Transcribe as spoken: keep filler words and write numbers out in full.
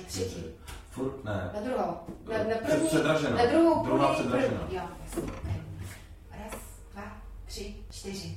třetí. Furt ne. Na druhou. Na, na první, předražena. Na druhou Druhá půli, předražena. První. Jo, jasně. Raz, dva, tři, čtyři.